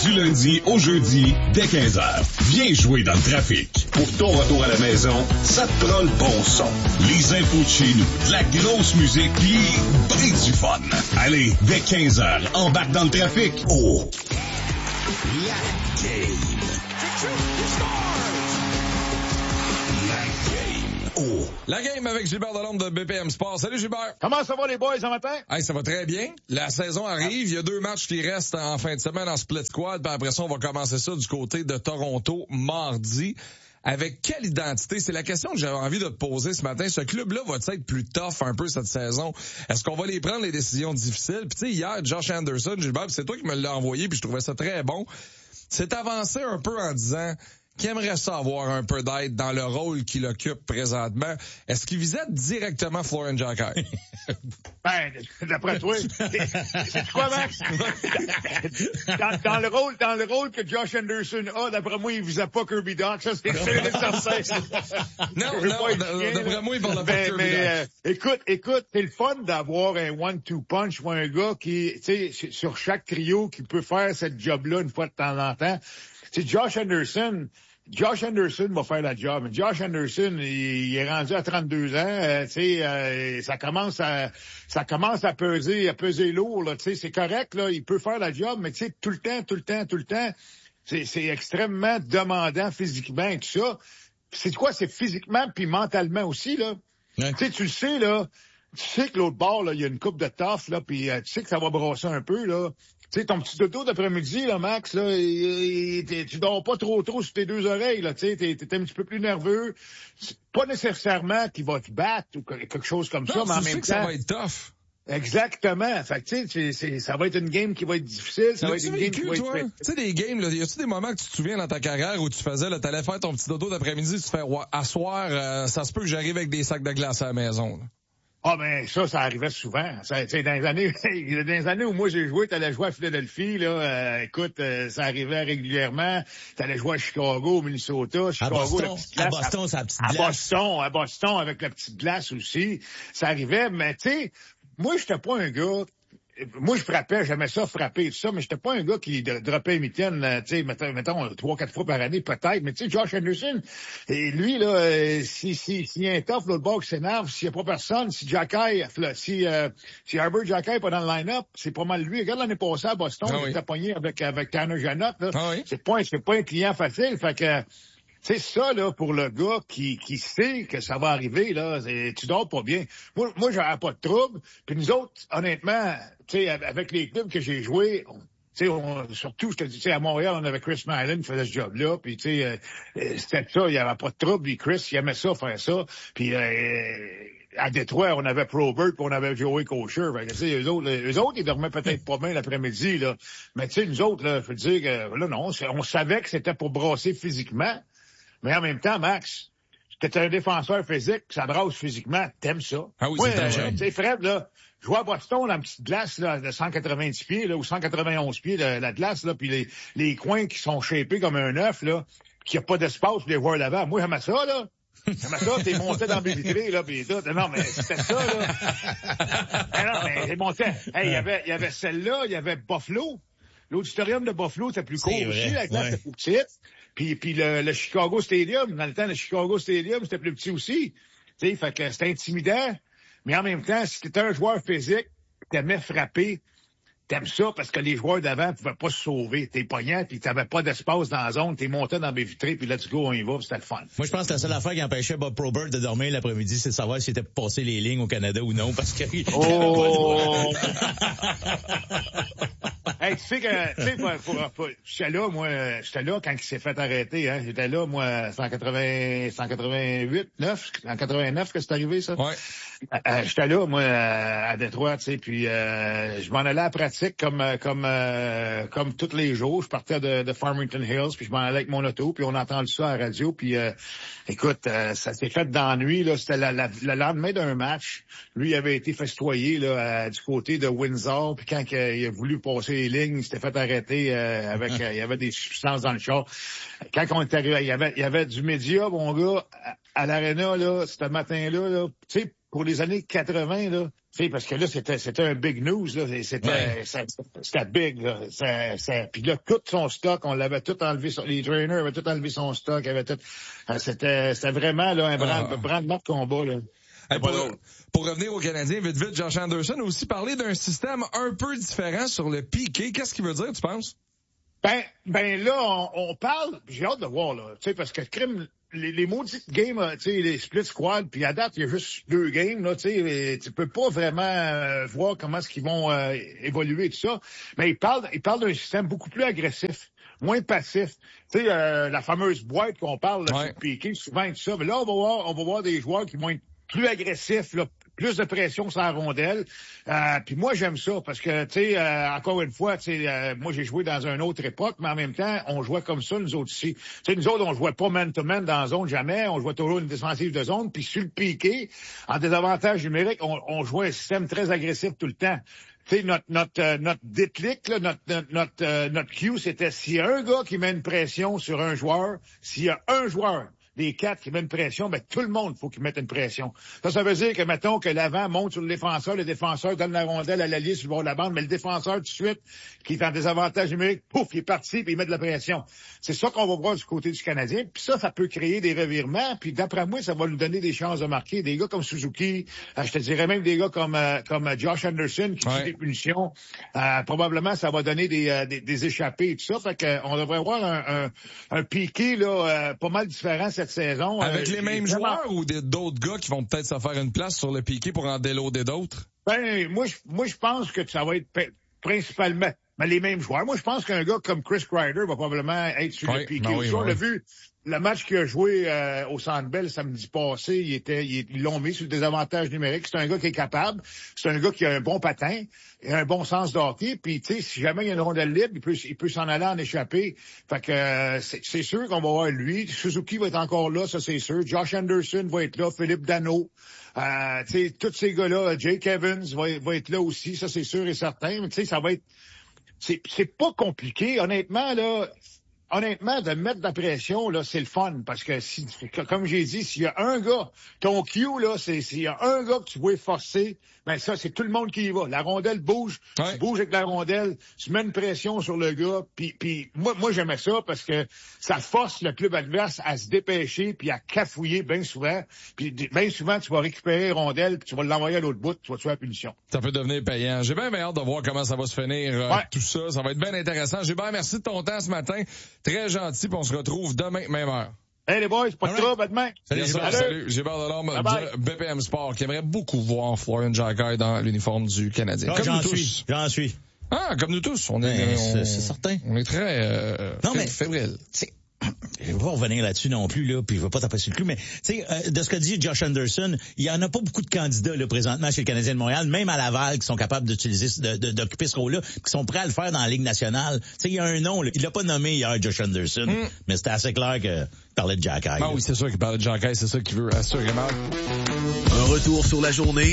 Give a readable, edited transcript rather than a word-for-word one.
Du lundi au jeudi, dès 15h. Viens jouer dans le trafic. Pour ton retour à la maison, ça te prend le bon son. Les infos de chez nous, de la grosse musique, pis du fun. Allez, dès 15h, embarque dans le trafic. Oh! La game. Oh. La game avec Gilbert Delhomme de BPM Sport. Salut Gilbert. Comment ça va les boys ce matin? Hey, ça va très bien. La saison arrive. Il y a 2 matchs qui restent en fin de semaine en split squad. Puis après ça, on va commencer ça du côté de Toronto mardi. Avec quelle identité? C'est la question que j'avais envie de te poser ce matin. Ce club-là va-t-il être plus tough un peu cette saison? Est-ce qu'on va les prendre les décisions difficiles? Puis tu sais, hier, Josh Anderson, Gilbert, c'est toi qui me l'as envoyé, puis je trouvais ça très bon. C'est avancé un peu en disant qui aimerait ça avoir un peu d'aide dans le rôle qu'il occupe présentement. Est-ce qu'il visait directement Florian Jacquet? Ben, d'après toi, c'est quoi, Max? dans le rôle que Josh Anderson a, d'après moi, il visait pas Kirby Dach, ça, c'est certain. Non, d'après moi, il parle pas de Kirby Dach. Écoute, c'est le fun d'avoir un one-two punch ou un gars qui, tu sais, sur chaque trio qui peut faire cette job-là une fois de temps en temps. C'est Josh Anderson va faire la job. Josh Anderson, il est rendu à 32 ans. Ça commence à peser lourd. Là, c'est correct. Là, il peut faire la job, mais tout le temps, c'est extrêmement demandant physiquement et tout ça. C'est quoi? C'est physiquement puis mentalement aussi. Là. Ouais. Tu le sais là. Tu sais que l'autre bord, là, il y a une coupe de taf, là, puis tu sais que ça va brasser un peu, là. Tu sais, ton petit dodo d'après-midi, là, Max, là, tu dors pas trop sur tes 2 oreilles, là, tu sais, t'es un petit peu plus nerveux. C'est pas nécessairement qu'il va te battre ou quelque chose comme ça, mais en même temps. Ça va être tough. Exactement. Fait que, tu sais, ça va être une game qui va être difficile, ça va être une game qui va être... Tu sais, des games, là, y a-tu des moments que tu te souviens dans ta carrière où tu faisais, là, t'allais faire ton petit dodo d'après-midi, tu fais, asseoir, ça se peut que j'arrive avec des sacs de glace à la maison, là. Ah ben ça arrivait souvent. Dans les années où moi j'ai joué, t'allais jouer à Philadelphie, là, écoute, ça arrivait régulièrement. T'allais jouer à Chicago, au Minnesota, Chicago, la petite glace. À Boston, c'est la petite glace. À Boston, avec la petite glace aussi. Ça arrivait, mais tu sais, moi j'étais pas un gars. Moi, je frappais, j'aimais ça frapper et tout ça, mais j'étais pas un gars qui droppait une mitaine, tu sais, mettons 3-4 fois par année, peut-être, mais tu sais, Josh Anderson, et lui, là, s'il y a un tough, l'autre bord qui s'énerve, s'il y a pas personne, si Herbert Jacquet est pas dans le line-up, c'est pas mal lui. Regarde l'année passée à Boston, il était pogné avec Tanner Janot, là. C'est pas un client facile, fait que, c'est ça, là, pour le gars qui sait que ça va arriver, là, tu dors pas bien. Moi, j'avais pas de trouble. Puis nous autres, honnêtement, tu sais, avec les clubs que j'ai joués, tu sais, surtout, je te dis, tu sais, à Montréal, on avait Chris Mallon qui faisait ce job-là, puis tu sais, c'était ça, il y avait pas de trouble, puis Chris, il aimait ça, faire ça. Puis à Détroit, on avait Probert, puis on avait Joey Kosher. Fait que, tu sais, eux autres, ils dormaient peut-être pas bien l'après-midi, là. Mais tu sais, nous autres, là, faut dire que, là, non, on savait que c'était pour brasser physiquement. Mais en même temps, Max, t'es un défenseur physique, ça brasse physiquement, t'aimes ça. Ah oui, c'est tu sais, Fred, là, je vois à Boston, la petite glace, là, de 190 pieds, là, ou 191 pieds, la glace, là, puis les coins qui sont shapés comme un œuf, là, qu'il n'y a pas d'espace pour les voir l'avant. Moi, j'aimais ça, là. J'aimais ça, t'es monté dans mes vitrées, là, pis tout. Non, mais c'était ça, là. Non, mais j'ai monté. Hey, il y avait celle-là, il y avait Buffalo. L'auditorium de Buffalo, c'était plus court aussi, la glace était plus petite. Puis le Chicago Stadium, dans le temps, le Chicago Stadium, c'était plus petit aussi. Tu sais, fait que c'était intimidant. Mais en même temps, si t'étais un joueur physique, t'aimais frapper, t'aimes ça parce que les joueurs d'avant pouvaient pas se sauver. T'es pognant, puis t'avais pas d'espace dans la zone, t'es monté dans mes vitrées, puis let's go, on y va, puis c'était le fun. Moi, je pense que la seule affaire qui empêchait Bob Probert de dormir l'après-midi, c'est de savoir s'il était passé les lignes au Canada ou non, parce que... Oh! Hey, tu sais que, tu sais, j'étais là quand il s'est fait arrêter, hein. J'étais là, moi, 188, 9, en 89 que c'est arrivé, ça. Ouais. J'étais là, moi, à Détroit, tu sais, puis je m'en allais à la pratique comme tous les jours. Je partais de Farmington Hills, puis je m'en allais avec mon auto, puis on a entendu ça à la radio, puis écoute, ça s'est fait dans la nuit, là. C'était le lendemain d'un match. Lui, il avait été festoyé, là, du côté de Windsor, puis quand il a voulu passer les lignes, il s'était fait arrêter il y avait des substances dans le char. Quand on est arrivé, il y avait du média, mon gars, à l'aréna, là, ce matin-là, là, tu sais, pour les années 80, là, parce que là, c'était un big news, là. C'était big, là. Puis là, tout son stock, on l'avait tout enlevé, les trainers avaient tout enlevé son stock, avaient tout, c'était vraiment, là, un brandement de combat, là. Hey, pour revenir aux Canadiens, vite, Josh Anderson a aussi parlé d'un système un peu différent sur le piqué. Qu'est-ce qu'il veut dire, tu penses? Ben là, on parle, j'ai hâte de voir, là, tu sais, parce que les maudites games, tu sais, les split squad, puis à date, il y a juste 2 games, là, tu sais, tu peux pas vraiment voir comment est-ce qu'ils vont évoluer tout ça. Mais il parle d'un système beaucoup plus agressif, moins passif. Tu sais, la fameuse boîte qu'on parle, là, sur piqué, souvent et tout ça. Mais là, on va voir des joueurs qui vont être plus agressifs, là, plus de pression sur la rondelle. Puis moi, j'aime ça parce que, tu sais, encore une fois, tu sais, moi, j'ai joué dans une autre époque, mais en même temps, on jouait comme ça, nous autres ici. Tu sais, nous autres, on jouait pas man-to-man dans la zone, jamais. On jouait toujours une défensive de zone. Puis sur le piqué, en désavantage numérique, on jouait un système très agressif tout le temps. Tu sais, notre déclic, là, notre cue, c'était s'il y a un gars qui met une pression sur un joueur, s'il y a un joueur des 4 qui met une pression, ben tout le monde faut qu'il mette une pression. Ça veut dire que, mettons, que l'avant monte sur le défenseur donne la rondelle à l'allié sur le bord de la bande, mais le défenseur, tout de suite, qui est en désavantage numérique, pouf, il est parti, puis il met de la pression. C'est ça qu'on va voir du côté du Canadien, puis ça peut créer des revirements, puis d'après moi, ça va nous donner des chances de marquer. Des gars comme Suzuki, je te dirais même des gars comme Josh Anderson, qui tue des punitions, probablement, ça va donner des échappées et tout ça, fait qu'on devrait avoir un piqué, là, pas mal différent cette saison. Avec les mêmes joueurs ou d'autres gars qui vont peut-être se faire une place sur le piqué pour en déloader d'autres? Ben, moi, je pense que ça va être principalement les mêmes joueurs. Moi, je pense qu'un gars comme Chris Kreider va probablement être sur le piqué. On l'a vu, le match qu'il a joué au Centre Bell samedi passé, ils l'ont mis sur le désavantage numérique. C'est un gars qui est capable. C'est un gars qui a un bon patin, un bon sens de hockey. Puis, tu sais, si jamais il y a une rondelle libre, il peut s'en aller en échapper. Fait que c'est sûr qu'on va voir lui. Suzuki va être encore là, ça c'est sûr. Josh Anderson va être là. Philippe Danault. Tu sais, tous ces gars-là, Jake Evans va être là aussi, ça c'est sûr et certain. Mais tu sais, ça va être... C'est pas compliqué, honnêtement, là. Honnêtement, de mettre de la pression, là, c'est le fun. Parce que, comme j'ai dit, s'il y a un gars, ton cue, là, s'il y a un gars que tu veux forcer, ben ça, c'est tout le monde qui y va. La rondelle bouge, tu bouges avec la rondelle, tu mets une pression sur le gars, puis moi j'aimais ça parce que ça force le club adverse à se dépêcher puis à cafouiller bien souvent. Puis bien souvent, tu vas récupérer la rondelle puis tu vas l'envoyer à l'autre bout, tu vas tuer la punition. Ça peut devenir payant. J'ai bien hâte de voir comment ça va se finir, tout ça. Ça va être bien intéressant. Gilbert, merci de ton temps ce matin. Très gentil, puis on se retrouve demain, même heure. Hey les boys, pas de trouble, à demain. Salut. Gilbert Delorme de BPM Sport, qui aimerait beaucoup voir Florian Jacquet dans l'uniforme du Canadien. Comme nous tous. J'en suis. Ah, comme nous tous. C'est certain. On est très fébrile. Je vais pas revenir là-dessus non plus, là, puis je vais pas taper sur le clou, mais tu sais, de ce que dit Josh Anderson, il y en a pas beaucoup de candidats là présentement chez le Canadien de Montréal, même à Laval, qui sont capables d'utiliser, d'occuper ce rôle-là, qui sont prêts à le faire dans la Ligue nationale. Tu sais, il y a un nom, là. Il l'a pas nommé hier, Josh Anderson, mais c'était assez clair qu'il parlait de Jacquet. Ah oui, c'est sûr qu'il parlait de Jacquet, c'est ça qu'il veut, assurément. Un retour sur la journée